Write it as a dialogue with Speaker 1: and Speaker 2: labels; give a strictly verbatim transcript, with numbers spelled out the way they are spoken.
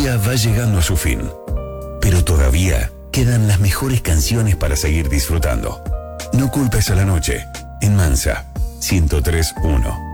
Speaker 1: día va llegando a su fin, pero todavía quedan las mejores canciones para seguir disfrutando. No culpes a la noche, en Mansa ciento tres punto uno.